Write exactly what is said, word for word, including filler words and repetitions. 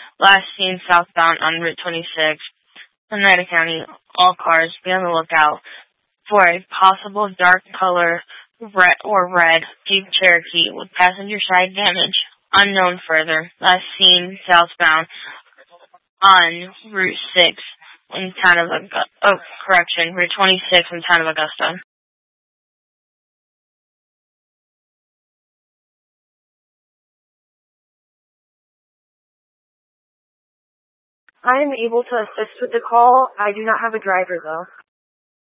last seen southbound on Route twenty-six. Oneida County, all cars be on the lookout for a possible dark color red or red Jeep Cherokee with passenger side damage. Unknown further. Last seen southbound on Route six in town of Augusta. Oh, correction, Route twenty-six in town of Augusta. I am able to assist with the call. I do not have a driver, though.